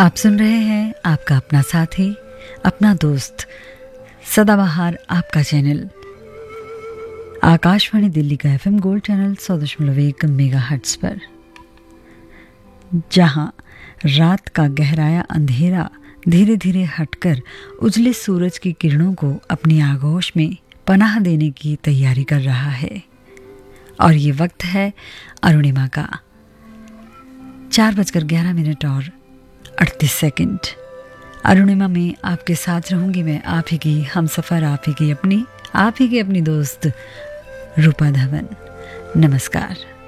आप सुन रहे हैं आपका अपना साथी, अपना दोस्त, सदाबहार आपका चैनल आकाशवाणी दिल्ली का FM गोल्ड चैनल 100.1 मेगाहर्ट्ज पर, जहां रात का गहराया अंधेरा धीरे धीरे हटकर उजले सूरज की किरणों को अपनी आगोश में पनाह देने की तैयारी कर रहा है। और ये वक्त है अरुणिमा का 4:11 और 38 सेकंड। अरुणिमा में आपके साथ रहूंगी मैं, आप ही की हमसफर, आप ही की अपनी दोस्त रूपा धवन। नमस्कार।